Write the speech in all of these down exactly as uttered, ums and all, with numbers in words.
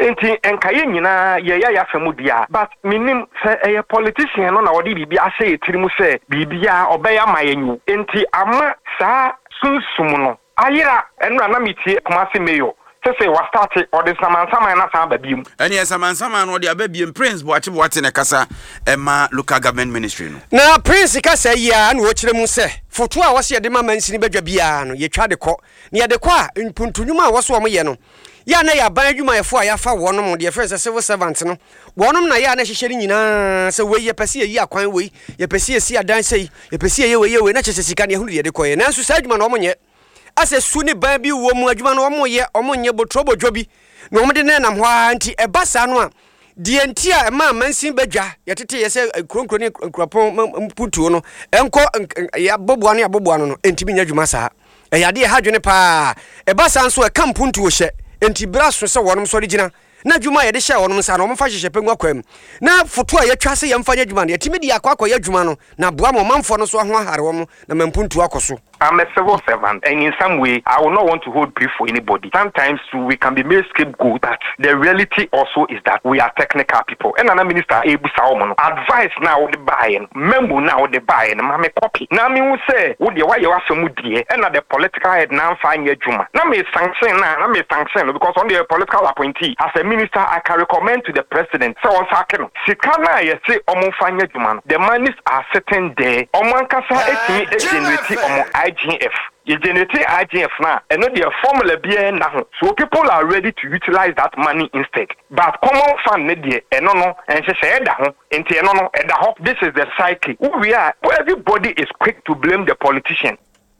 enti enkaye nyina ye ya ya femu dia but minim se a politician no na odi bibi ase etirimu se bibia obeya mayenyu enti ama saa sunsum no ayira enra na mitie Kumasi Mayor say was started or the Samansama na sa babiem ene Samansama no de ababiem Prince Boache Boate ne kasa ema local government ministry no na Prince kasa ya na wo kire mu se foto a wose de ma mansini badwa bia no ye twa de kɔ ne ye de kɔ a mpuntunwuma a wose wo ye no ya na ya ban adwuma yefo a ya fa wonom de friends civil servant no wonom na ya na hyehyere nyina se we ye pese ye akwan we ye pese ye si adan sei ye pese ye we ye we na kyese sika ne hunu de de kɔ ye na nso sa adwuma no mo nye ase suni ban bi wo mu adwuma no omo ye omo nye botrobo dwobi na omo de na nam ho anti eba sa no a de enti a ma mansin badwa yetete ye se kronkro ne nkropon mputuo no enko ya boboa no ya boboa no no enti binya adwuma sa e ya de ha dwene pa eba sa nso e kampuntuo hye enti bra so se wonom so de gina na dwuma ye de hye wonom sa no omo fa hyehyɛ pengwa kwam na foto a ye twa se ye mfa nya dwuma no yetimi de akwa akwa ye dwuma no na boa mo manfo no so ho ahare wo mo na mampuntuo akoso. I'm a civil servant, and in some way, I will not want to hold brief for anybody. Sometimes we can be made scapegoat. That the reality also is that we are technical people. And another minister, Ebu Salmon, advice now the buying, member now the buying, mame copy. Now me will say, would you why you are so moody? And the political head now find your juma. Now me sanction now, now me sanction because on the political appointee as a minister, I can recommend to the president. So on second, Sikana, you say, Omo find your juma. The monies are sitting there. Omo kasa etimi ejenweti omo I G F. You generate I G F now, and not the formula B N now. So people are ready to utilize that money instead. But common fund media, and no, no, and she said that, and no, no, and the hope this is the cycle. Who we are, where everybody is quick to blame the politician.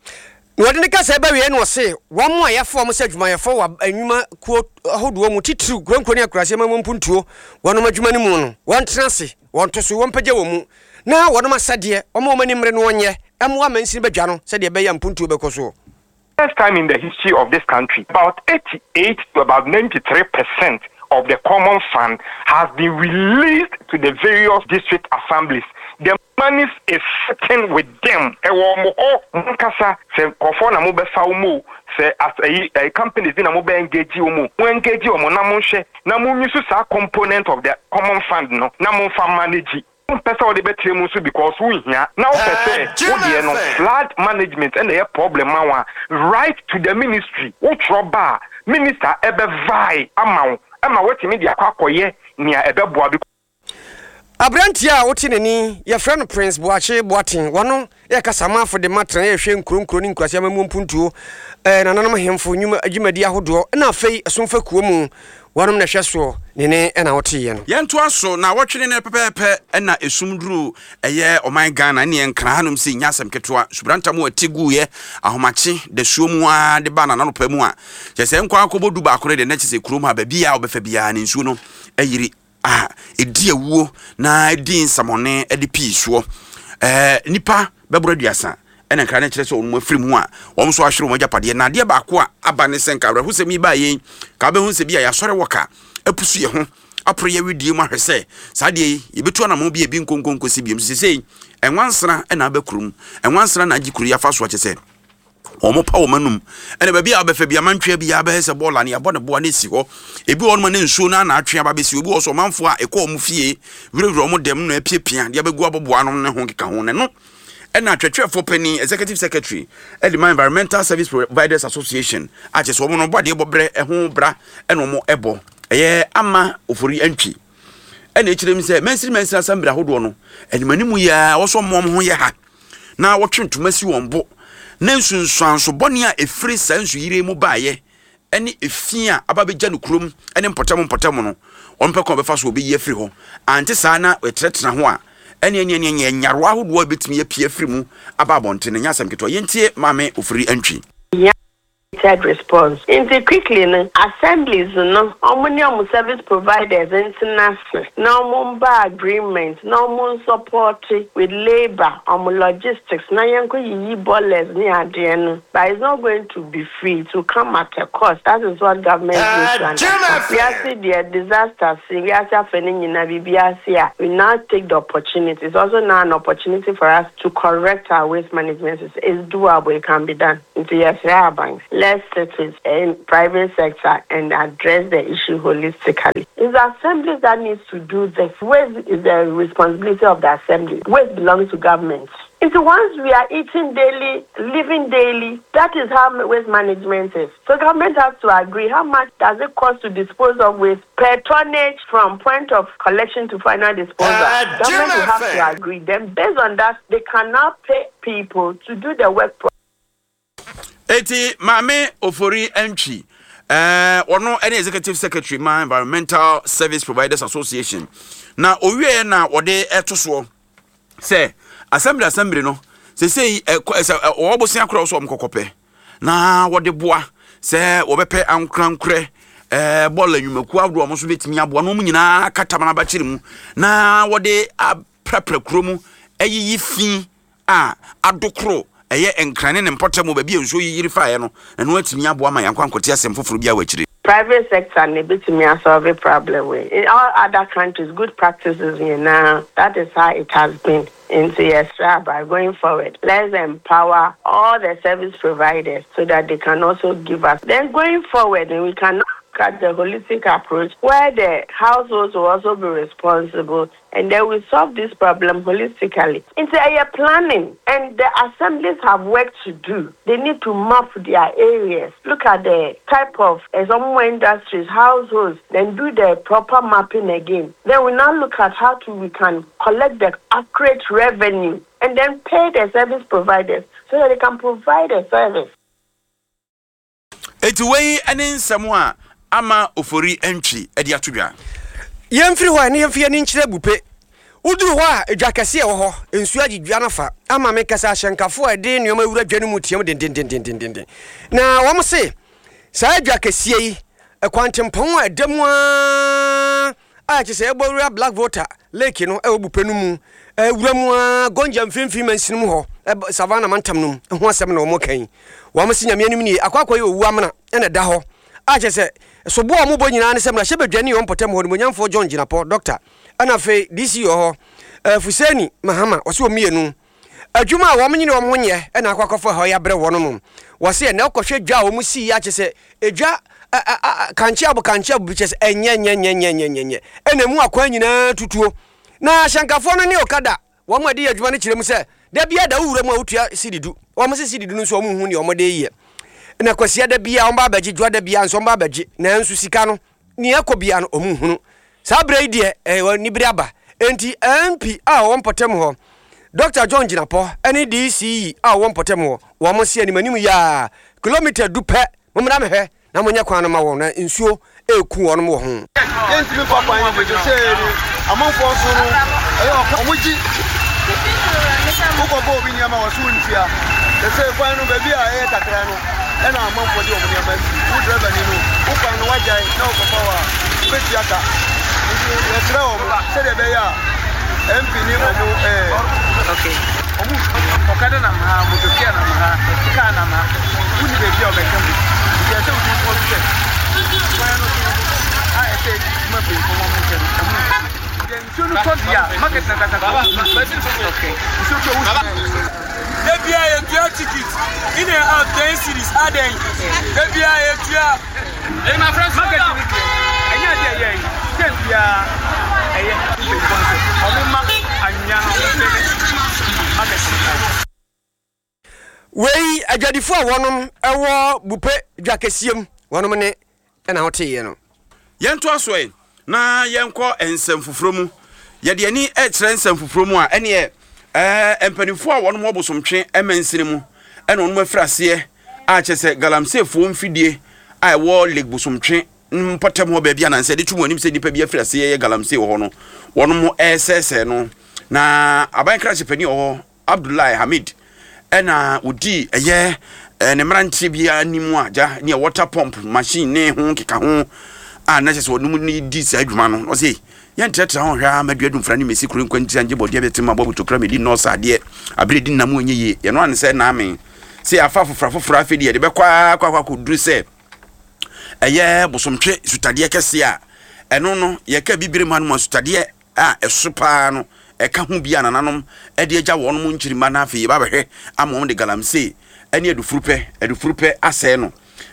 What the case about we no say one more ya form say my for anuma quote hold one titru grand konia krase ma mpuntuo one ma dwuma ni mu no one transe one to so one page wo mu na one ma sade o ma mani mre no onye amwa mansin badwa no sade be ya mpuntuo be koso. First time in the history of this country, about eighty-eight to about ninety-three percent of the common fund has been released to the various district assemblies. The money is sitting with them. Nkasa se kofo na mo be fa umu se as a company is na mo be engage umu. Mo engage umu na mo hwe na mo use sa component of the common fund no na mo fa manage. Person of the better musu because we here now per se no flood management and the problem now right to the ministry which roba minister ebe vai amount ama what media kwakoye nia ebe boa bi Abrantia otineni ye friend Prince Boache Boate wono ye kasama for the matter ye hwe nkronkro ni nkwase amamu mpuntuo eh nananam hemfo nyuma agimadi ahodo na afei asomfa kuo mu wonom na hweso ne ne na wotiye no yento aso na wotwene ne pepepe na esumduru eye oman Ghana ne enkra hanom se nyasem ketwa subranta mu atigu ye ahomache de suomu a de bana na no pamu a chese nkwa akobodu ba akore de na chese kurom ha ba bia obefa bia ne nsuo no ayiri ah edi awuo na edi nsamone edi piisuo eh nipa bebro duasa ena nkra ne kire so onmu afiri mu a won so ahwere mo japade na de ba ko a aba ne senka wra husemi ba yen ka ba hu se bia ya sore woka apusu ye ho aproye widie mu ahwese saade yebetu na mo bia bi nkonkonko si biem sesei enwansra ena abakurum enwansra na agikuru ya faso akese omo pa wo manum ene ba bia abefa bia mantwe bia abehese bola ne abone boa ne si ho ebi won ma ne nsuo na na atwe aba besi obi wo so manfo a ekọ omu fie wirewiro mo dem no apiepia de abegu aboboa no ne ho keka ho ne no ena atwetwefo pani executive secretary Edema Environmental Service Providers Association ache so mo no bode bobre eho bra eno mo ebo eye ama ofori antwi ena ekirem se mensiri mensiri asambra hodo no animanimu ya wo so mo ho ye ha na wo twentuma si wonbo na nsunsuanso bone a efiri sansu yire mu baaye ene efia ababegya no krom ene mpotam mpotam no onpekon befa so obi ye firi ho ante saa na wetretena ho a ene ene ene nyarwa hodo betimi ye pie firi mu ababonte ne nyasam keto yentie mame ofiri antwi response. Into quickly, no assemblies, no omnium service providers, international, no mumba agreement, no mun support with labor, um logistics. Now yanko yi ballers near the end, but it's not going to be free to come at a cost. That is what government uh, needs to understand. We are seeing the disasters. We are happening in Nabibiasia. We now take the opportunity. It's also now an opportunity for us to correct our waste management. It's doable. It can be done. Into yes, banks. let's sit with a private sector and address the issue holistically. It's the assemblies that needs to do this. Waste is the responsibility of the assembly. Waste belongs to government. It's once we are eating daily, living daily, that is how waste management is. So government has to agree how much does it cost to dispose of waste per tonnage from point of collection to final disposal. Uh, government will have to agree. Then based on that, they cannot pay people to do the work. Eti Mame Ofori Entry. Uh, ono any executive secretary ma Environmental Service Providers Association. Na owie na ode etoso say assembly assembly no say say obosia akra so omkokope na wode boa say obepe ankrankre eh bola nyumaku abdo omo so betimi aboa no nyina katamana ba kire mu na wode aprapra kromu eyiyi fi a adokro eye enkrane ne mpotamo ba bia nso yiri faaye no eno atimi aboa ma yankwankote asem foforo bia wa kire. Private sector need to solve a problem with. In all other countries, good practices here now. That is how it has been into extra by going forward. Let's empower all the service providers so that they can also give us. Then going forward, we can look at the holistic approach where the households will also be responsible, and then we solve this problem holistically. It's a planning, and the assemblies have work to do. They need to map their areas, look at the type of uh, some more industries, households, then do the proper mapping again. Then we now look at how to we can collect the accurate revenue and then pay the service providers so that they can provide a service. It's way and in somewhere. Ama Ofori Entry edi atudwa yemfiri ho ne yemfie ne nkyire bupe uduru ho a edwakase wo ho ensu agidwa na fa ama me kasa ahyenkafo ede nneoma wura dwanu mu tiam den den den den den na wo mse sa adwakase yi ekwantempon a edemu a a kise ebowura black water lake no e obupe no mu ewura mu a gonja mfimfim mansin mu ho savana mantam no ho asem na wo mokan wo mse nyame anim ni akwakoy owu amna ena da ho a kise so bo amubo nyina ne sem na hyebedwane yo mpotem ho mo nyamfo John Jinapo doctor ana fe D C yo ho Fuseni Mahama wose omienu adwuma a wo mnyine wo monye na akwakofo ho ya bre wono mum wose na okohwe dwa wo musi ya kyese edwa kanchi abu kanchi abu biches enye nye nye nye nye nye ena mu akwa nyina tutuo na shankafo no ne okada wo made adwuma ne kyerem se da bia da wura mu a wotua sididu wo mo se sididu no so wo mu hu ne wo mode yi na kwasia da bia omba abaji dwa da bia nso omba abaji na ensu sika no ni ekobia no omuhunu sa bra ide e ni bra ba enti M P a won potem ho Doctor John Jinapo eni D C a won potem ho wo mo se animanim ya kilometer dupe momra me hwe na monya kwan no ma wo na nsuo eku won mo ho enti mi papa ni beje se ni amonfo so no e omoji ko ko bi ni ama wo su ntia e se kwan no ba bia e takra no ena amanfo di omo ni amasi wo driver ni no wo kwan no wajai na wo papa wa beti aka e tre omo se de be ya M P ni omo eh okay omo okada na ma mo dokia na ma ka na ma wo ni be bia o be kan bi je se wo ti ko se kwan no a e se ma be ko mo mo je omo je ntunu to dia market na kata ko okay so to wo Debia yetua ticket in and out ten cities aden. Debia yetua. Hey my friends, market ticket. Anya dey yen. Debia eye people sponsor. Omo ma anya no market ticket. Wei adwadifo wonom ewo bupe dwakesiem wonom ne na hote no. Yento asoe na yenko ensem fufuro mu. Ye de ani e kire ensem fufuro mu a ene e Eh empanifo a wono mobosomtwe emansire mu ena wono afrase a kyese galamsefo mfidie a wo leg bosomtwe mpotem ho ba bia na nse de twumo anim se nipa bia afrase ye galamse wo no wono mo esese no na aban krache pani ho Abdullahi Hamid ena udi eye ne mrantie bia animu aja ne water pump machine ne ho keka ho a na kyese wono mu ni di sa adwuma no no sei yantreta ho hwa maduadum frani mesi kuru nkwanti anje bodi abetima bobu to kramedi no sade abredi namu onye ye ye no an se na amen se afa fofra fofra afedi de bekwa kwa kwa kudru se eye bosomtwe sutade kese a eno no ye ka bibire manu masutade a esopa no e ka hu bia nananom e de agya wono mu nkirima na afi ba behwe amom de galamse ene edufurupe edufurupe ase no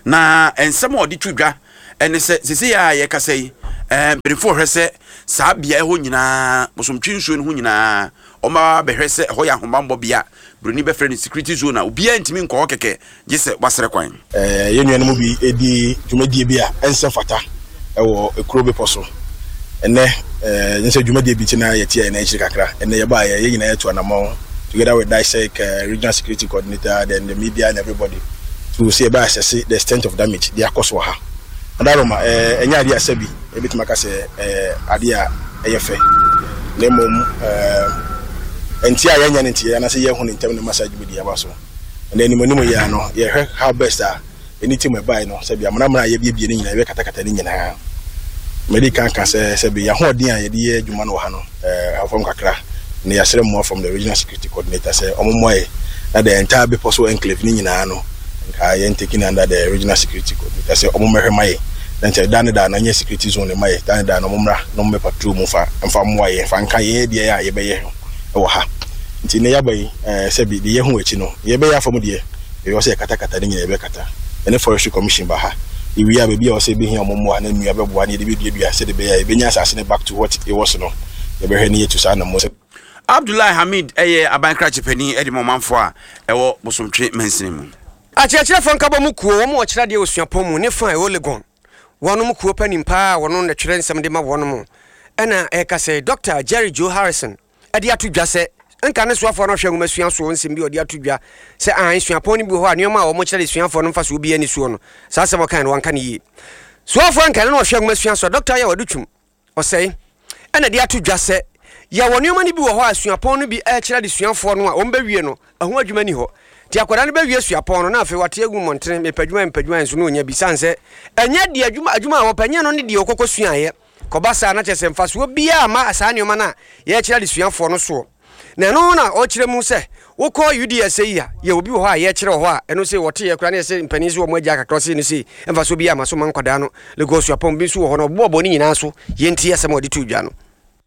na ensem odi twudwa ene se sese ya ye kasa yi eh perifo hwese saa bia ho nyina bosomtwi nsuo ne ho nyina oma behwese ho ya hombambo bia broni be friend security zone na obi antimi nkọ keke gese wasere kwan eh yenuanu mu bi edi dwumadie bia ense fata ewo ekuro poso ene eh nse dwumadie bi tina ye tie na echi kakra ene ye ba ye nyina ye to anamo together with Dissec uh, regional security coordinator then the media and everybody to see about assess the extent of damage they are cause ha adaroma eh enya ade asabi e bitima ka se eh ade a eyefe lemom eh enti a yenya nti ya na se ye hu ne ntem ne massage bi dia baso and then monimo ya no ye how best a anything we buy no se bia mona mona ye bia bia ni nyina ye kata kata ni nyina medical kan se se bia ho odin a ye de adwuma no ha no eh afom kakra ne yasere more from the regional security coordinator say omomoye that the entire Beposo enclave ni nyina no nka ye taking under the regional security coordinator say omomehwemaye then say dan da na nye security zone maye dan da no momra no me patrol mu fa mfa moye fa nka ye de ya ye beye wo ha nti ne yabai eh say bi de ye hu echi no ye beye afom de ye wo say kata kata ni nyina be kata ene forestry commission ba ha iwi abebi o say be hi omomo na nua be boa ne de bi dua say de be ya e benya asase back to what it was no ye be hwe ne ye to sa na mo Abdullah Hamid eye abankra chepeni edi momanfo a ewo bosomtwe mansinimu achechire fon kabo mu kuo mo ochira de osuapon mu ne fa e Olegon wono mu kuo panimpa wono na twere nsem de ma wono mu ena e ka say Doctor Jerry Joe Harrison edi atudwa se nka ne soafo no hwe ngumasuan so nsem bi odi atudwa se an suapon ni bi ho anoma a wo mo kire suafo no mfa so obi ani suo no sa se mo kan no wanka ne yi soafo nka ne no hwe ngumasuan so Doctor ya wadutwum o say ena de atudwa se ya wonioma ni bi wo ho asuapon no bi e kira de suafo no a omba wie no aho adwuma ni ho ti akwada no ba wie suapon no na afi wate agu montre mepadwuma mepadwuma nso no onya bi sanse enya de adwuma adwuma a wopanye no ne de okokosuaye kobasa na chese mfaso bia ma asanioma na ye kira de suafo no so na no na o kire mu se woko U D S yi a ye obi wo ho a ye kire ho a eno se wote ye kura na se mpani so mo agya kakrosi ni se mfaso bia ma so man kwada no Lagos suapon bi so wo ho no bobo ni nyina so ye ntie asem odi tudwa no.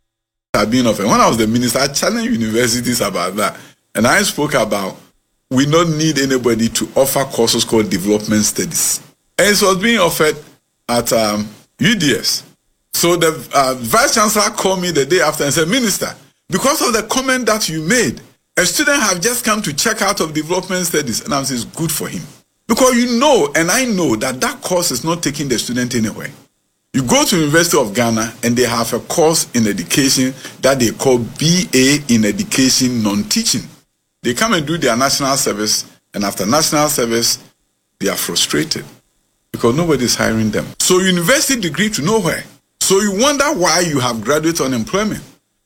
Being of it. When I was the minister, I challenged universities about that. And I spoke about we don't need anybody to offer courses called development studies. And it was being offered at um, U D S. So the uh, vice chancellor called me the day after and said, Minister, because of the comment that you made, a student have just come to check out of development studies. And I said, it's good for him. Because you know, and I know that that course is not taking the student anywhere. You go to University of Ghana and they have a course in education that they call B A in Education Non-Teaching. They come and do their national service, and after national service, they are frustrated because nobody is hiring them. So university degree to nowhere. So you wonder why you have graduate unemployment.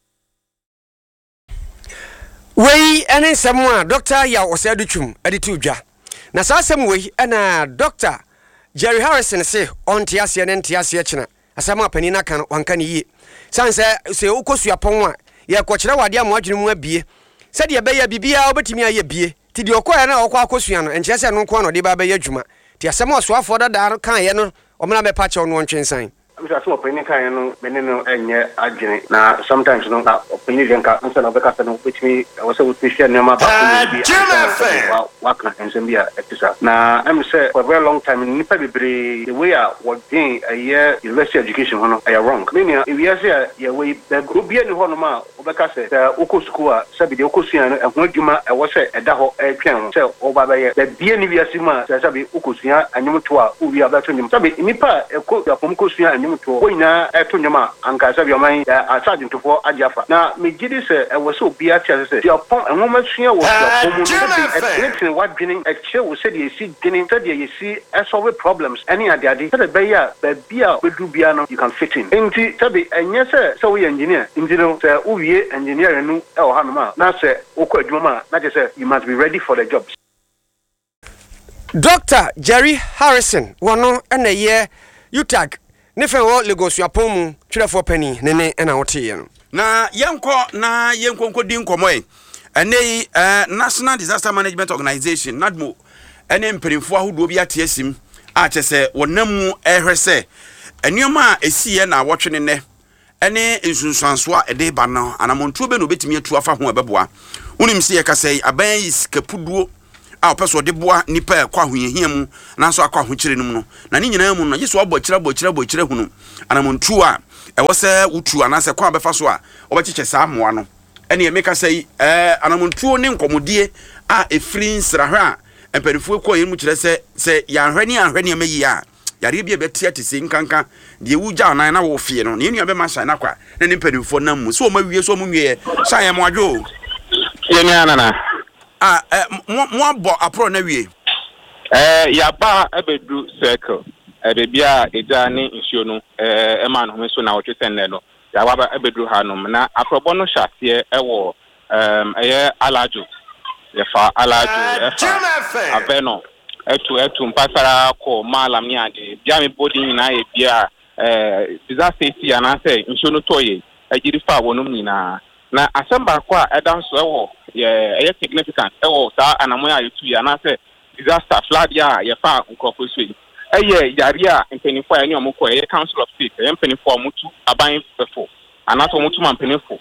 We ene semwa Doctor ya oseduchum editudwa. Na sa sem we ena Doctor Jerry Harrison say on tiasie ne tiasie china asama pani na kan wanka ne yi san se se ukosuapon a ye kwokire wade amoadwene mu abie se de be ya bibia obetimi aye bie ti de okoya na okwa akosua no enche se no nko no de ba be yadwuma ti asama osuafo dada kan ye no omna be pa che no ntwensan I'm just opening kind of menino and yet agony. Now, sometimes no opinion can answer no because no which me was a Christian number Waka and Zambia. Now, I'm say for a very long time in Nipabri, the way I was doing a year university education, I are wrong. Meaning, if you say, yeah, we the group be in Honoma, because the Oko school, Sabi the Okosian, and when Juma, I was a Daho a piano, so over the B N V S Sima, Sabi Okosia, and Yumutua, who we are better than Sabi, Nipa, a cook from Kosia and to wina etunyama ankaza bi oman asagin to for ajafa na me gidi se e wo so bia tia se ti opon enwoma sua wo opon mu no what beginning e che wo se de si beginning se de ye si solve problems any ade ade se be ya be bia bedu bia no you can fit in enti se be enye se se wo engineer engineer se wo wie engineer nu e wo hanoma na se wo kwa adwuma na je se you must be ready for the jobs. Doctor Jerry Harrison wono ena ye U T A G nefe wo Lagos yapon mu twirefo pani nene na wote ye no na yenko na yenko nkodi nkomo e ene uh, National Disaster Management Organization NADMO ene mperimfo ahodo bi ateasim a chese wonamu ehwese enuoma esiye na wotwe ne ene nsunsuanso a ede ba no anamontuo be no betimi atu afa ho ebeboa unim se ye kasai aban yi skapuduo a opeso de boa nipa kwa ahoyehia mu na so akwa ahokyere no mu no na ni nyina mu no yeso abo kyira bo kyira bo kyira hunu anamontu a e wo se wutu anase kwa befa so a obecheche saa moa no ene ye meka sei eh anamontu ne nkomodie a efiri nsrahwe a emperifu ko yemu kyere se se ya hwani ahwani amayi a yare bia betia tese nkanka de wuja nan na wo fie no ne nua be ma shan na kwa ne ne emperifu na mu so o ma wie so o mu wie shan ye mo adwo ye ni anana ah eh mo abo apro na wie eh ya ba ebedu circle e be bia eja ne nsuo no eh e ma no me so na wo twesen ne no ya wa ebedu hanom na aprobo no hyase e wo um eye alajo ye fa alajo e fa abeno etu etu mpasara ko malam ni ade bia me body nyina ye bia eh disaster si ana say nsuo no toye agiri fa wonum nyina na asamba kwa edan so e wo ye eye significant e wo sa anamo ya yetu ya na say disaster flood ya ye fa nkofo so yi eye yare a mpenifo ya ni omukọ eye council of state eye mpenifo omutu aban befo anato omutu ma mpenifo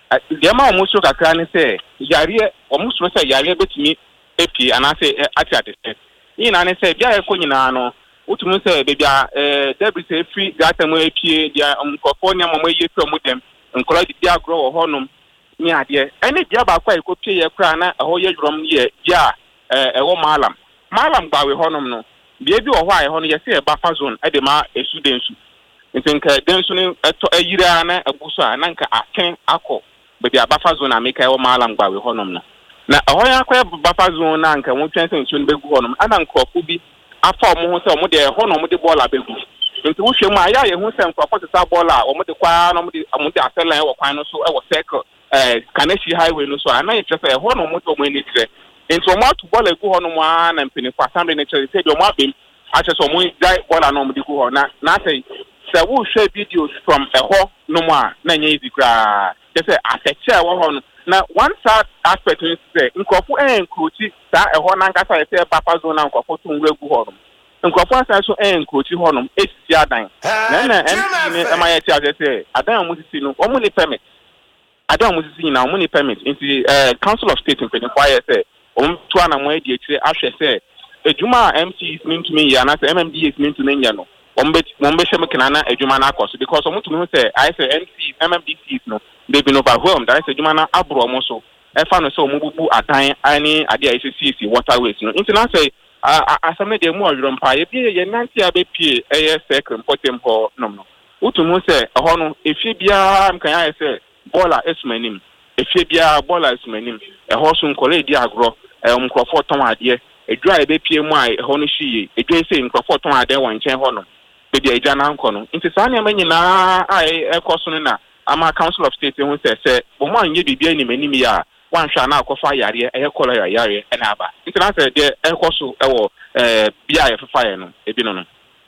de ma omusu kakra ni say yare omusu say yare betimi epi anase ati ati yi na ni say bia ye ko nyina no utumu say bebia eh debris say free data mo epie dia omukofo nya mo ye fi omudem nkora di dia agro wo honum ni ade ene dia ba kwa ekopie ye kra na ho ye drum ye dia eh ewo malam malam gbawe honum no bia bi wo ho aye ho no ye se buffer zone e de ma esu densu ntinka densu ni eto ayira na abuso a nanka aken akọ bia buffer zone ameka ewo malam gbawe honum no na ho ya kwa buffer zone na nka won twen se nsu begu honum ana nkrofu bi afa omo ho se omo de ho no omo de bola begu nti wo hwemu aya ye hu se nkrofu teta bola omo de kwa no omo de omo de asela e wo kwan no so e wo circle eh Kaneshi highway no so ana ye tse ho no omo de omo ni dire nti omo atu bola egu ho no mo na mpini kwa assembly ne tse se de omo abem ache so omo dai bola no omo de gu ho na na say se wo hwe videos from e ho no mo a na nya easy kra je say aseche wo ho no na one sad aspect is say nkrofu en nkrochi sa e ho na nkasa ye say papa zone na nkrofu tun gu ho no nkrofu asa so en nkrochi ho no esisi adan na na M P ni ema ye ti ase say adan mo sisi no omo ni permit adan mo sisi na omo ni permit nti eh council of state in Penify say omo to ana mo e di etire ahwe say ejuma M C is mean to me ya na say M M D is mean to nya no ombe ombe hwe mekana na ejuma na akoso because omo to me say I say M C M M D Cs no they been overwhelmed that say ejuma na abro omo so e fa no say omo bubu adan ani ade a C C C waterways no nti na say asame de mu orompa ye bi ye nanti abepie eye second potem ho nom no utumu say ho no efie bia mkan ya say bola esmanim efie bia bola esmanim e ho so nkole di agro e mkrofo ton ade edwa ebepie mu a ho no hwie edwa say mkrofo ton ade won nchen ho no bebi eja na nko no nti sa ne manyina a ekoso no na ama council of state hu say say bo mo anye bibia ni manim ya wan hwa na akofa yare e kola yare e na aba nti na say de ekoso e wo eh bia ye fefa ye no ebi no no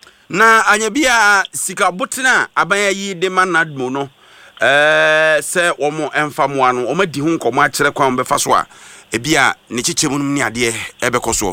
na anya bia sika botena aban yi de manadmo no eh se wo mo emfamo ano o madi hu nkomo a kire kwan befa so a ebia ne chichemu num ni ade e bekoso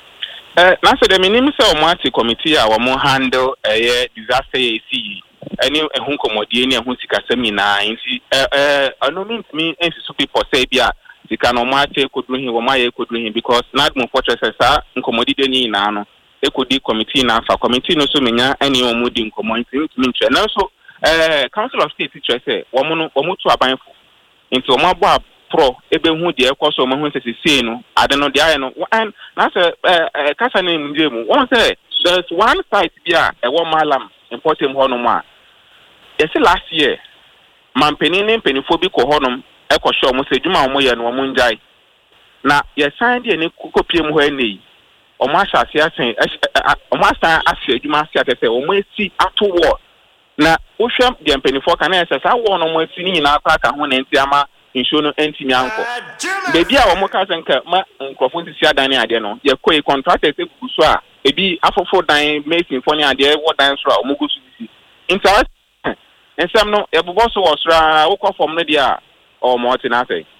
eh na say de minim say o mo ati committee a wo mo handle eh disaster A C any ehun komodie ni ehun sikasem nyina nti eh eh ano means me enti so people say bia sika no mo ati kodru hin wo ma ye kodru hin because nadmo fortress sa nkomodie ni nyina no ekodi committee na fa committee no so menya any o mo di nkomo nti ntimi ntwe na so eh council of state teacher say wo mo no wo mo tu abanfo nti wo mo abo pro ebe hu de ekoso mo hu sesese no ade no de aye no and na say eh kasa na ndie mu won say there's one site bia e wo malam important ho no ma yes last year mampeni ne mpenifo bi ko ho no e ko show mo se djuma mo ye no mo njai na ye san de ne kopie mu ho eni o ma sha se asen o ma san afi djuma se atese o mo esi ato wo na wo hwem de mpenifo kan na se sa wo no mo esi ni na aka ka ho na enti ama insho no enti mi anko bebi a wo mo ka senka ma nkrofo ntisi adan ne ade no ye koi contractors e guso a ebi afofo dan mason fo ne ade wo dan so a wo mo guso disi inta ensem no e bobo so wo sra wo kofom no dia o mo ti na say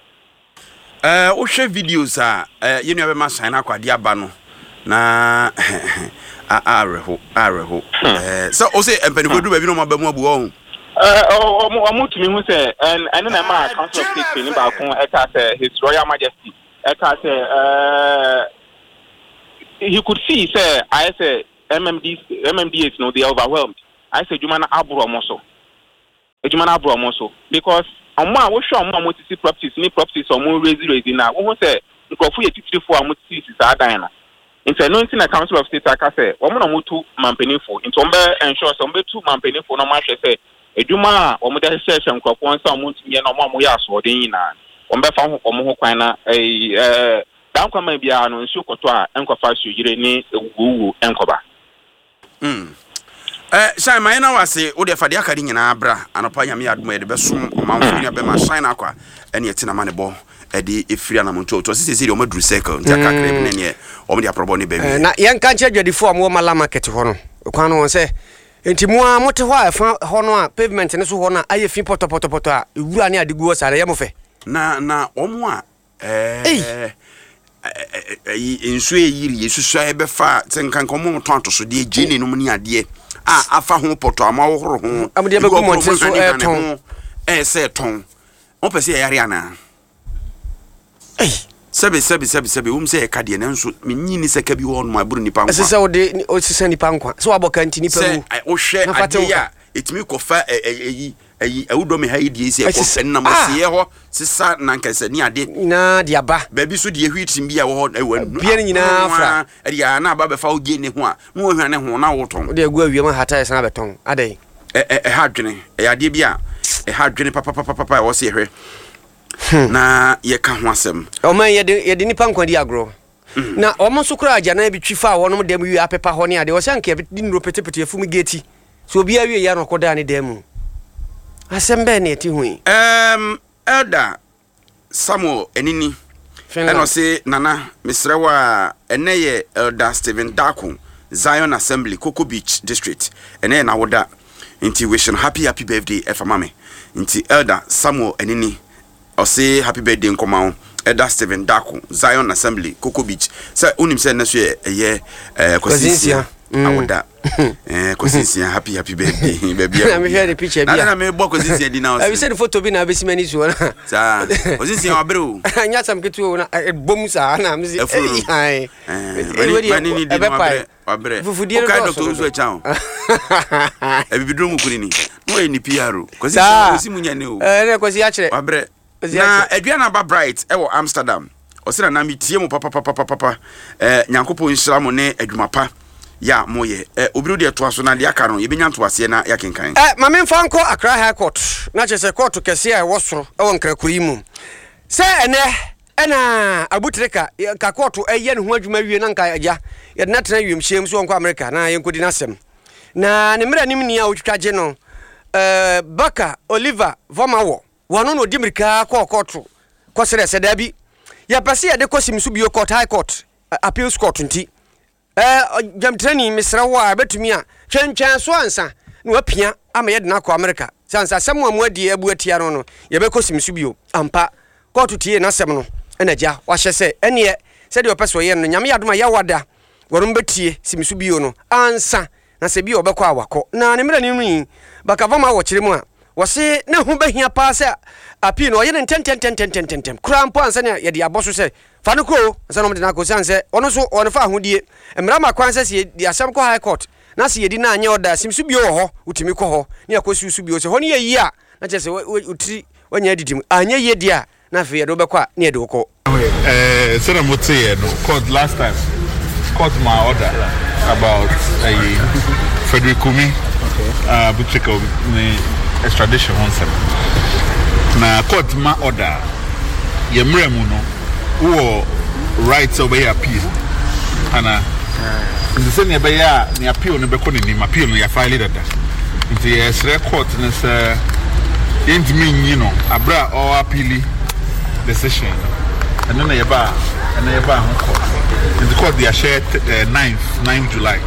eh wo hwe videos a ye nua be ma sign akwade aba no na a areho areho eh so o say empanifo du ba bi no ma ba mu abu ho eh o mo mo tumi hu say en en na ma council of state ni ba kon e ka say his royal majesty e ka say eh he could see say I say M M D M M D As, you know, they are overwhelmed. I say Jumana Abro Moso. Jumana Abro Moso. Because on my we show on my multi properties, ni properties or more raising raising now. We say Nkofu ye titiri for multi is Adana. Into no in a council of state I say, one more to mampeni for into umbe ensure some be two mampeni for no match say Ejuma or Muda session crop one some month ye no more ya so de na. Umbe fa ho mo kwana eh dan kwa ma bia no nsu koto a enkofa so yire ni ewuwu enkoba. Mm. Eh, shine my na wase wo de fade akade nyina abra anopa nyame adom e de besom omanfo nya be ma shine akwa ene yetina mane bo e de efiri anamonto to sisi sisi o madru circle ntia kakre bi ne ne o me de aprobo ne baby na yanka nche adwadifo am wo mala market ho no kwan no se enti mu a mote ho a fa ho no a pavement ne so ho na aye fi poto poto poto a ewura ne adegu sare ye mo fe na na omo a eh eh ensu eyiri yesusu ebe fa tenkan komo to antoso de gene no mu ni ade a afa ho poto amawohoro ho amde be gumo ntiso e ton e se ton on pese ya yare ana eh sebe sebe sebe sebe um se e kade na nso menyini se ka bi ho no maburu nipa nkwa se se wo de o sisa nipa nkwa so aboka nti nipa mu se o hwe ade ya etimi kofa eyi eyi awudo me ha yidi esi e ko na masiye ho sisa na nkese ni ade na dia ba ba bi so de hwitim bia wo ewan bia nyina fra e ya na ba be fa ogie ne ho a no hwane ho na woton de agu awie ma hata esa beton ade e e ha dwene e ade bia e ha dwene papa papa papa wo se hwe na ye ka ho asem o man ye de ye de nipa nkwa di agro na o mo so kura aja na bi twifa wo no dem wi apepa ho ne ade wo se nka di nro petepete afum geti so obi awie ya no koda ne dem asembe ne ti hui um elder Samuel enini eno se nana misrewa eneye elder Stephen Daku Zion Assembly Coco Beach District ene na woda inti wishing happy happy birthday efa mame inti elder Samuel enini o say happy birthday nkoma elder Stephen Daku Zion Assembly Coco Beach say unim say na so ye eh kosinsia awoda eh kosinsia happy happy birthday baby na me share the picture bia na me bo kosinsia di now I said photo bi na be simani so na sa kosinsia abro anya sam ketu na bom sa na me ai eh mani ni di abre abre o ka doctor so chan e bibidro mu kuri ni no e ni P R kosinsia kosimunya ne o eh ne kosi a kire abre na aduana ba bright e wo Amsterdam o se na mi tie mu papa papa papa eh nyankopon nhira mo ne adwumapa ya moye eh obiru de to aso na de aka no ye benya to ase na ya kenkan eh mame mfa nko Accra High Court na chese court kese a wo soro e won krakuri mu se ene ena abutreka ka court eye ne ho adwuma wie na nka agya ye na tena wiem hiem so nko America na ye nkodi nasem na ne mra nim ni a otwitwaje no eh Baka Oliver Vomawo wono no dimirika ko court ko sere se da bi ya pese ye de kosim so bio court High Court appeals court nti eh jam training misra wa betumi a twentwen so ansa na wapia ama ye de na ko America sansa samu amuadi abu atia no no ye be kosim so bio ampa court tie na sem no enaja wa hyese ene se de opeso ye no nyame yadoma ya wada worum betie simsu bio no ansa na se bio obekọ awakọ na ne mra ni nwi Baka Voma wo kire mu a wo se ne ho behia pa se api no ye ne ten ten ten ten ten ten kura mpo ansa ne ye de aboso se fa no ko ansa no de na ko sanse ono so ono fa ahodie mra ma kwan se se de asem ko High Court na se ye di na anya oda simsu bio ho utimi ko ho ne akosu su bio se ho ne ye yi a na che se utiri wanya didim anya ye dia na fe ye do bekọ a ne ye do ko eh so na mo te ye no court last time court my order about a uh, Frederick Kumi uh Butchika extradition one seven na court my order ye mremu no wo rights obey appeal ana the same ye be ya ni appeal no be ko ni appeal no ya file dada nti yes court na say yentimi nyi no abra or appeal decision and then ye ba and ye ba court in the court they are shared uh, ninth July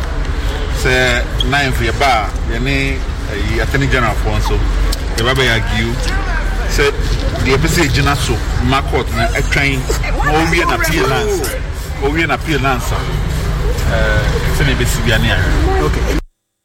say ninth ye ba ye ni uh, attorney general for so ye ba be argue say the episode jina so ma court na e train o wi na appeal answer o wi na appeal answer eh say be sibiane okay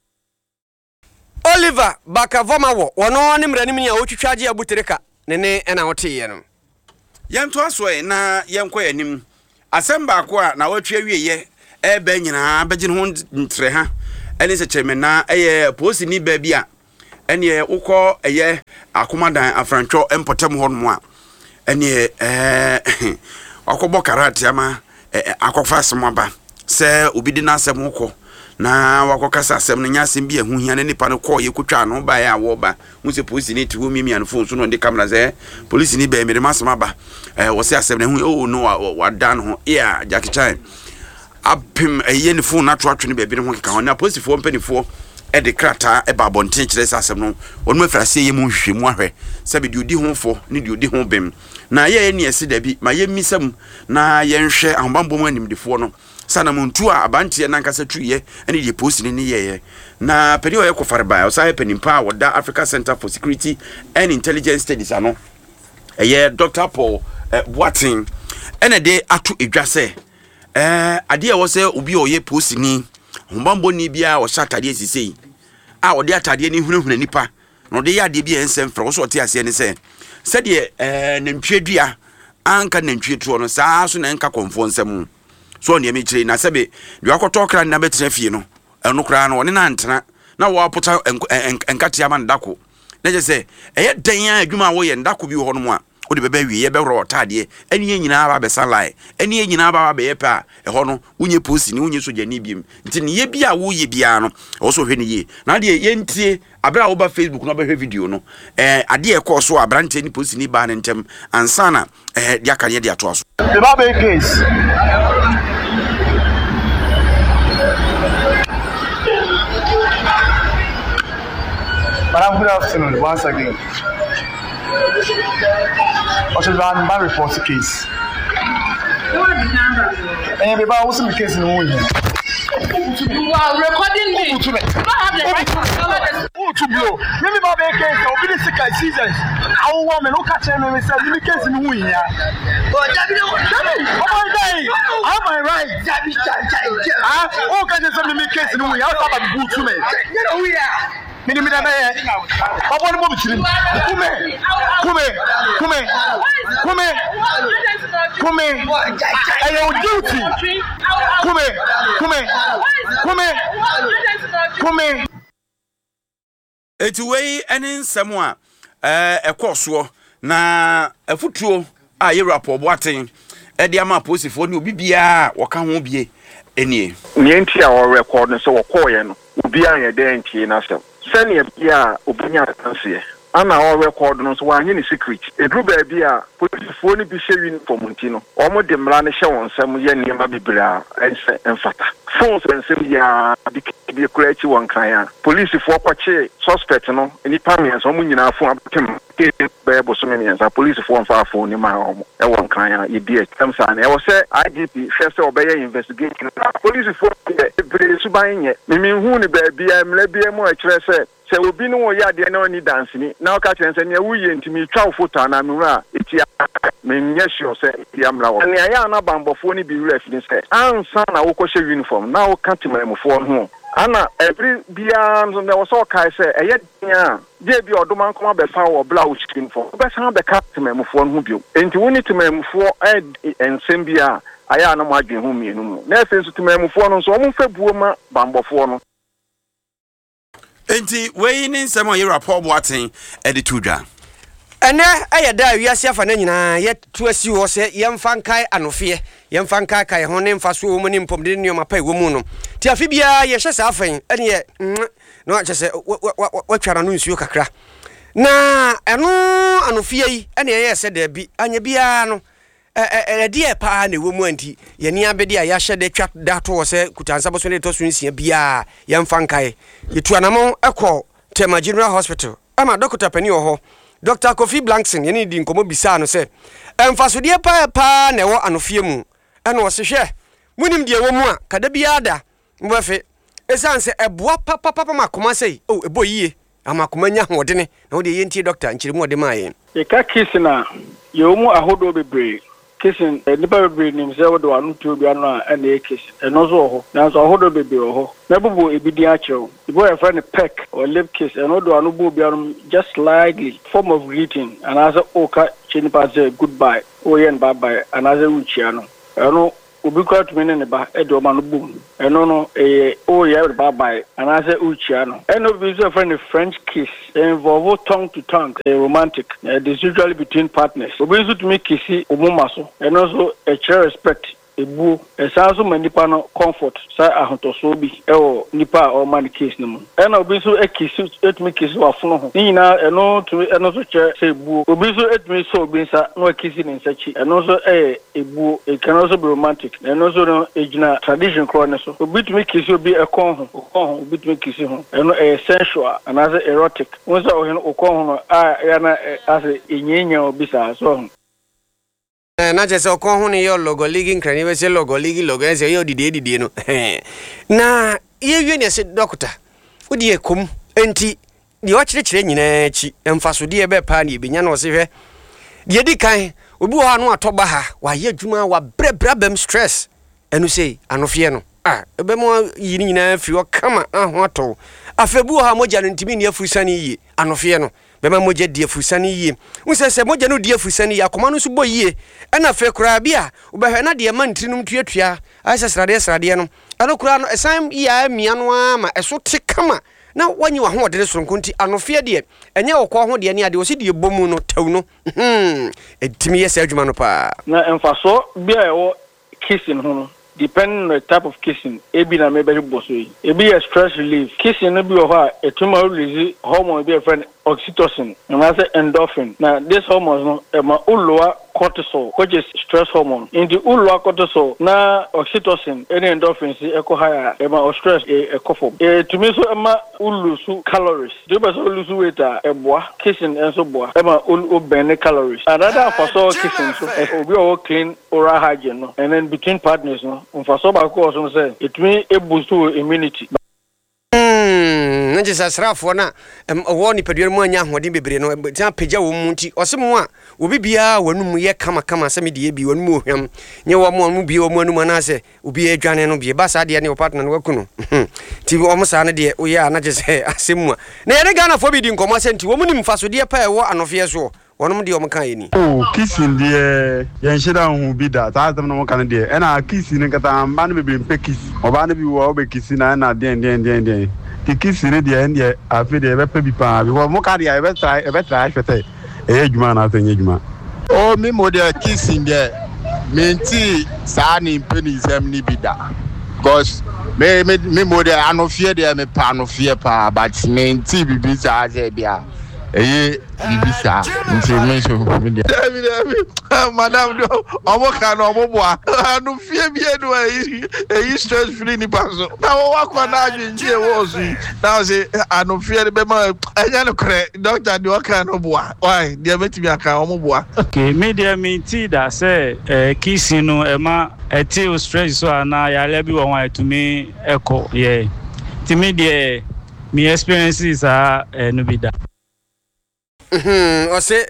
Oliver Baka Voma wo wono ne mra nim nia otwitwaje abutereka ne ne na wote no yento aso e na yenko yanim asem ba ko a na watwa wieye e be nyina be gine ho ntre ha ene se chemena eye posi ni ba bia ene ukọ eye akomadan afrantwo empotem ho no a ene eh akobo karate ama akọfa asem aba se obi di na asem ukọ na wakọkasa asem no nya asem bi ehu hia ne nipa no kọ ye kotwa no ba ya wo ba mu se police ni ti wo mimi an phone so no de camera ze police ni ba mi de masem aba eh wo se asem ne hu oh no wa dan ho yeah Jackie Chan apim eye ni phone na to atwe ne ba bi ne ho keka ho na police fo mpanifo e de krata e ba bonten kire se asem no onu afrase ye mu hwehwemu ahwe se bi de odi ho fo ne de odi ho bem na ye ni ese da bi ma ye misam na ye nhwe ahobambo mu animdefo no sana muntu a abantie na nkasa tuye ene de post ni ni ye na pedi o ye kofare ba o sa ye penimpa wo da Africa Center for Security and Intelligence Studies ano eye Doctor Paul eh, Boateng ene de atu edwase eh ade e wo se obi o ye post ni ahobambo ni bia o shatade sisei a o de atade ni hunahuna nipa no de ya de bia ensem fra wo so te ase ne se se de eh nantwedua anka nantwetuo no saa so na nka konfo nsem so ne me kire na sebe de akoto kra na betre fie no eno kra no ne na ntena na wo apota enkate ama ndako na je se eye dan adwuma wo ye ndako bi ho no a wo de bebe wie ye be ro otade eni ye nyina ba be salai eni ye nyina ba be ye pa e ho no unye posi ni unye soja ni biem nti ne ye bia wo ye bia no wo so hwe ne ye na de ye ntie abra wo ba Facebook no ba hwe video no eh ade e ko so abrante ni posi ni ba ne ntem ansana eh dia kan ye dia to aso the Babe case. Madam, good afternoon once again. What's the bad report case? What is the number? And the bar wasn't the case in the morning. You are recording me. You don't have the right to oh, to blow. Maybe my case, I'll be the sick as seasons. Our woman, look at him and say, you case in the morning. Oh, Jabby, oh, my day. Am I right? Jabby, ah, oh, can you send me case in the morning? I'll have a good to me. You know, we are. Mini mi da be I want mo bitiri kume kume kume kume kume ayo duty kume kume kume kume etuwei ene nsemo a eh ekoso na afutuo a ye rapport Boateng e de ama posifo ne obi bia woka ho bie enie nienti a o record no so wo koye no obi an ye de ntie na so senior bia obinya atanse ana o record no so wanyi ni secret edru ba bia police ni bi she uniform ntino omo de mra ne hye won sam ye niema bibira ense enfata phones ensem ya bi kura chi won kan ya police fo kwache suspect no ni pamia so mu nyina fo abetem be bo so me nsa police fo mfa fo ni ma omo e won kan ya e bi etem sa na e wo se I G P first obey investigation police fo e bi su ban ye me hu ni ba bia mla bia mu a kire se se obi no wo ya de na oni dance ni na o ka kire se ne wuye ntimi twa photo na me wura etia me nye sure se ya mla wo ne ya na bambofo ni bi ref ni se ansa na wo ko she uniform na wo ka timamfo ho ana every bia so na wo so kai se eye dia je bi odoma nkoma be fa wo bla wo chicken for be san be ka timamfo ho bio enti woni timamfo ensem bia aya na mo adwen ho mienu mu na efe so timamfo no so wo mfa buo ma bambofo no enti we ni nsemo ye rapport Boateng editudwa ene aye da wiase afa na nyina ye to asi wo se yemfa nkai anofie yemfa nkai kai ho ne mfa so wo ni mpom de nneoma pa wo mu no ti afi bia ye hye sa afan ene ye no ache se wa twara no nsuo kakra na eno anofie yi ene ye se da bi anya bia no eh die pa na wo mu anti ye ni abedi a ya hye de twa da to wo se kutansa bo so ne to so nsia bia yemfa nkai ye tu anamo ekọ Tema General Hospital ama Doctor Penny oho Doctor Kofi Blankson yeni di nkomo bisa no se emfasodie pa pa na wo anofie mu ena wo se hwe munim die wo mu a kada bia da mbafe esanse eboa papa papa makoma sei oh ebo yie amakoma nya hode ne na wo de yenti doctor nchirimu ode maye e ka kisi na ye wo mu ahodo bebre kissing nipa bebre nim se wo do anu tu bia no a na e kiss eno so ho na so ahodo bebre ho na bubu ebidi a chew ibo e friend peck or lip kiss eno do anu bu bia no just slightly form of greeting and as o ka chinipa say goodbye o yen bye bye and as a uchiano eno obi kwa to me ne ba e de o ma no boom eno no eh o ye ba bye and I say uchia no eno be so friend French kiss involve tongue to tongue a romantic uh, this usually between partners obi so to me kissi omuma so eno so a share respect ebu esanso manipa no comfort sa ahontoso bi ewo nipa o man case no ena obi so ekisi etumi kisi wafono ho nyina eno tumi eno so che se ebu obi so etumi so obi sa no ekisi ne nsachi eno so eh ebu e can also be romantic eno so no ejina tradition kro ne so obi tumi kisi obi ekon ho okon ho obi tumi kisi ho eno eh sensual and as erotic won sa o okon ho no a ya na as enyenya obi sa so na je se okon ho ne yo logo league nkrani we se logo league logo e se yo dide dide no na ye wie ne se doctor odi ekom enti de o kire kire nyina chi emfaso de e be pa ne ebenya no se hwe de di kan obi wo anu atoba ha wa ye adwuma wa brebra bem stress enu sei anofie no ah ebe mo yiri nyina fi o kama aho ato afebu ha moja no ntimi ne afusani yi anofie no bema moja di afusani yi unse se moja no di afusani ya akoma no so bo yi na fe kura bia ubehwe na de ma ntinum tuatua aisa srade srade no ano kura no esan ya mia no ama eso te kama na wanyi wa ho de soronko nti anofie de enye okọ ho de ne ade o si de bomu no taw no hmm etimi yesa adwuma no pa na emfaso bia e wo kissing ho no depending on the type of kissing ebi na maybe boso yi ebi is stress relief kissing no bi o ha etuma release hormone bi a friend oxytocin and I say endorphin now this hormone no e ma uloa cortisol which is stress hormone in the uloa cortisol na oxytocin and endorphins e ko higher e ma stress e ekofo e to me so e ma ulusu calories do be so ulusu weight e boa kissing en so boa e ma ulu burn calories another for so kissing so obi o clean oral hygiene no and then between partners no for so ba ko so say it mean e boost immunity. Hmm, nje sasrafo na wo ni pedwe mu anya hodin bebre no tia pagya wo mu nti osemo a obi bia wanum ye kama kama se me de bi wanum ohwam nye wo mo mu bi wo mu anum na se obi adwane no bi ba sa de ne wo partner no wakuno ti wo mo sa ne de wo ya na je se asemu na ye Ghana fo bi di nkomo se nti wo mu ni mfaso de pa e wo anofie so wonum de o mkan yeni oh kissing de yen sheda hu bi da ta tam no mkan de e na kissing ne kata mba ne bebre mpe kiss oba ne bi wo obe kissing na na den den den den ti kissing de en de afi de be pe bi pa bi wo mo ka de e be try e be try hwete e adwuma na atenye adwuma oh me mo de kissing de menti sa ni peni zam ni bi da because me me me mo de anofie de me pa anofie pa but menti bi bi sa ze bia eh bibisa nti me so media David David madam do omo kan omo boa anu fie bie do eh stress free ni paso na wo wakwa na adwenje e wo so na say anu fie be ma enya no kre doctor de waka no boa why dia metimi aka omo boa okay media me ti da say eh kissing no e ma e ti o stress so na ya le bi wo wan etumi eko yeah ti media me experiences are no be that. Hmm, ose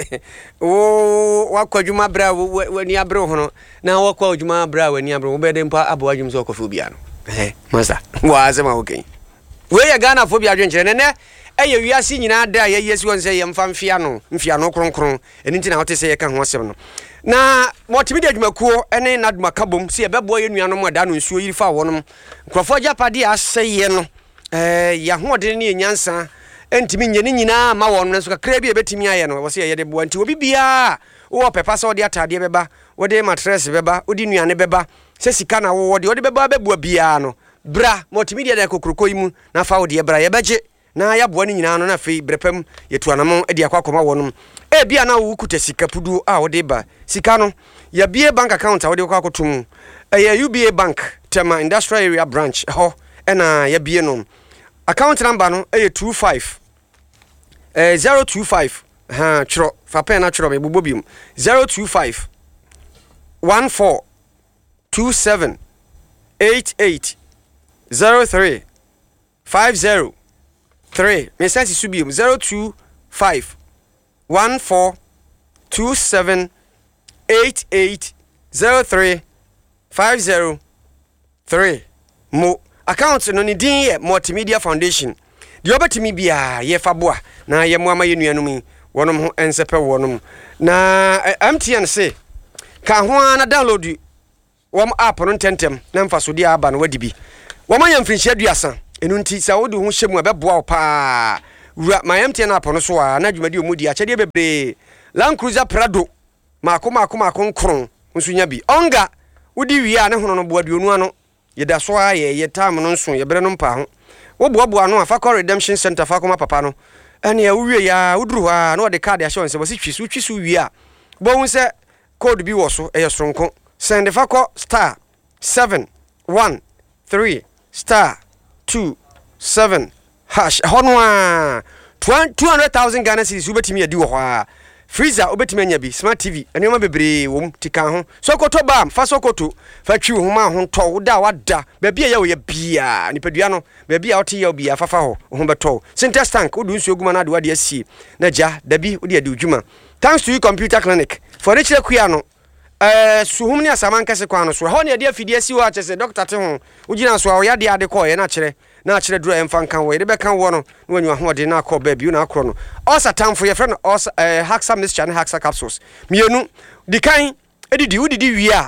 wo wakwadwuma bra wani abro hono na wakwadwuma bra wani abro wo bede mpa abwadwum so kofu bia no eh masa wa azema oken we ya Ghana fo bia dwenkyere ne ne eye wiase nyina da ye yesi won se ye mfa mfia no mfia no kronkron eni ntina wote se ye ka ho asem no na multimedia adwumakuo ene na adwumaka bom se ye bebo ye nuanom mo da no nsuo yiri fa wonom nkrofo japade aseye no eh ya hoden ne nyansa entimi nyeni nyina ma won nso kakra bi ebetimi aye no wo se ye de bo anti obi bia wo pepa so de atade beba wo de mattress beba wo di nuane beba se sika na wo de wo de beba bebu bia no bra multimedia da kokroko imu na fa wo de bra ye beje na ya bo ni nyina no na fe brepam yetu anam e de akwakoma wonum e bia na wo kuta sika pudu a wo de ba sika no ya bie bank account a wo de kwakotum e ya U B A bank Tema industrial area branch ho e na ya bie no account number no e two five Eh zero two five ha chro fa pen na chro me bobobium zero two five one four two seven eight eight zero three five zero three me sense subium zero two five one four two seven eight eight zero three five zero three mo account no ni din ye Multimedia Foundation di obetimi bia ye faboa na ye moama ye nuanum wonom ho ensepe wonom na M T N say ka ho na download wom app no tentem na mfa so dia aba no wadi bi woma yam finhia duasa enu nti sa wodi ho hyemu abeboa pa wura mayamte na app no so a na dwumadi omudi akyede bebre Land Cruiser Prado mako mako mako nkron nsunya bi onga wodi wi a ne hono no boa duonu ano yeda so a ye ye time no nso ye bre no mpa ho wo boa boa no afa call redemption center fa koma papa no ene ya wuwie ya wuduru ha na de card assurance bo si twisu twisu wi a bo hu se code bi wo so e yesronko send fa call star seven one three star two seven hash hono a two hundred thousand Ghana cedis ubetimi adi wo ho a freezer obetimi anya bi smart T V enioma bebre wom tikan ho sokoto bam fa sokoto fa twi ho ma ho to da wada ba bia ya wo ya bia nipadua no ba bia wote ya bia fa fa ho ho beto Sintex tank odu nsu oguma na de wade asi na ja dabi odi adi udwuma thanks to you computer clinic for reach kuya no eh suhum ni asaman kase kwa no so ho ne de afidi asi wo achese doctor te ho ugina so awo ya de ade ko ye na kire na kire duro emfa kan wo de be kan wo no na wanyu ho de na akọ ba bi na akọ no osa tamfo ye friend osa eh Haxa mixture and Haxa capsules mienu di kan edidi udidi wi a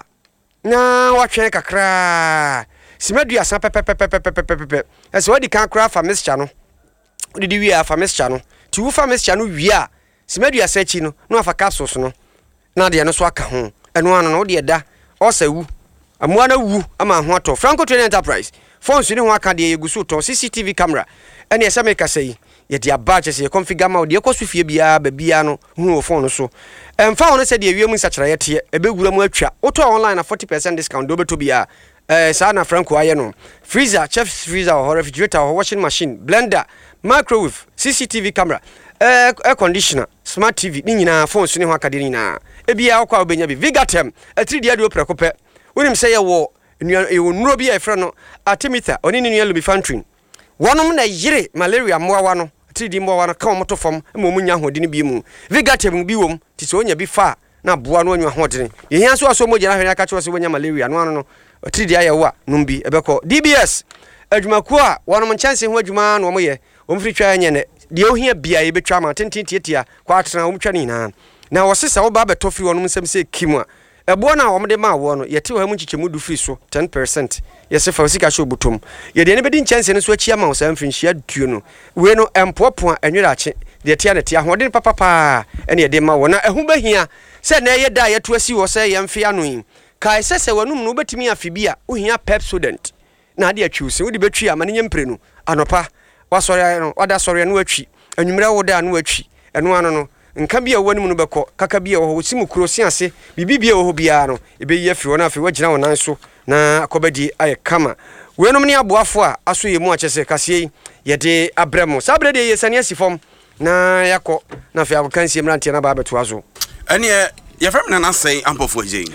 na watwen kakra simadu asa pepepepepepepepe ese wadi kan kra fa mixture no udidi wi a fa mixture no ti wo fa mixture no wi a simadu asa chi no no afa capsules no na de no so aka ho eno ano no de da osa wu amua na wu ama ho ato Franco Trading Enterprise phones ni ho aka de yegusu to C C T V camera ene ese make say ye de abache se configure ma de ekosu fie bia ba bia no hu phone so emfa ho no se de wiem nsachara ye te ebegura mu atwa auto online na forty percent discount do beto bia eh sa na Franco aye no freezer chef freezer or refrigerator or washing machine blender microwave C C T V camera eh air conditioner smart T V ni nyina phones ni ho aka de nyina ebia akwa obenya bi Vigatem atiri dia de oprekope wonim se ye wo nuro bi e frɛ no Artemether oni ni nua Lumefantrine wonom na yire malaria moawa no tidi moawa no ka moto fam ma omunya hodini bi mu Vigatem bi wom ti so onya bi fa na boa no anwa hodini ye hia so aso moje na hwene aka kyewo se wonya malaria no ano no tidi ayewo a num bi ebeko D B S adwumaku a wonom nchance ho adwuma no moye omfiri twa nya ne de ohia bia ye betwa ma tenten tietia kwa atena omtwa ni na na wosesa wo ba beto firi wonom nsem se kimu a ebo na wo de ma wo no yete wo mu chichemu du free so ten percent yese fa sika sho butom ye de ne bedi nchance ne so achia ma wo san finhia duo no we no empopo a enwira ache de tia ne tia hoden papa pa ene ye de ma wo na ehu bahia se na ye da ye to asi wo se ye mfe anoyin kai se se wanum no betimi afibia wo hia Pepsodent na de atwi se wo de betwi ama ne nyempre no anopa wasori no wada sori no atwi anwumra wo da no atwi eno ano no nka bia wonu no beko kaka bia wo simu kuro siase bibibia wo bia no ebe ye firi wona afi wagina wonan so na akobadi aye kama wenom ni aboafo a aso ye mu achese kase ye de abremo sabre de ye sane asifom na yakọ na afi abokansie mrantie na ba beto azo ene ye fam na na sei ampofo agyin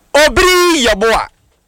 obri yeboa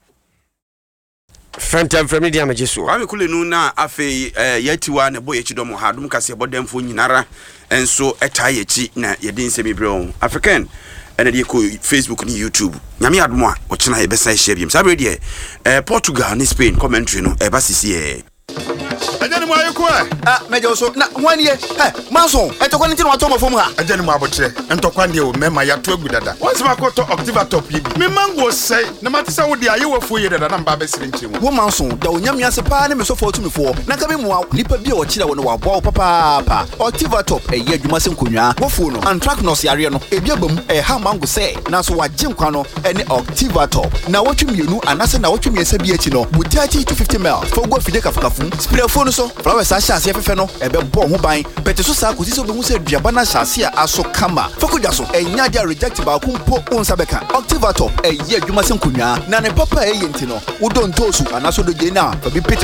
Fentem from Media Majesu. Kwame Kulenu na afe yetiwa ne boye chidomo ha dum kase bodemfo nyinara enso eta yechi na yedin se bebre African ene de ko Facebook ni YouTube. Nyame admo a wo chena yebesa share biem. Sabe de eh Portugal ni Spain commentary no e ba sisi e. Ajani mu ayeko e. Ah mejo so na wani e. Eh manso etokwa nti no atoma fom ha. Ajani mu abotre entokwa de o mema ya to agudada. Once ma ko to Octiva top yi. Me mango sei na matisa wo de ayewa fo ye dada na mba be sire nchemu. Wo manso da onyam yase pa ne me so fo tumi fo. Na ka be mu nipa bi o kira wo no wa bo papa pa. Octiva top e ye adwuma se nkonwa. Wo fo no anthracnose yare no e bi abam e ha mango sei. Na so wa jinkwa no e ne Octiva top. Na wo twemienu anase na wo twemiesa bi achi no. Bu thirty to fifty milliliters. Fo go fide kafukafu. Spray phone so flowers a chance efefe no ebe bo ho ban pete so sa kosi so be hu se duaba na chance a aso kama fokuja so enya dia reject ba kumpo onsa beka Octiva top e ye adwuma se nkonwa na ne papa e ye ntino wo don tosu anaso do je na fa bi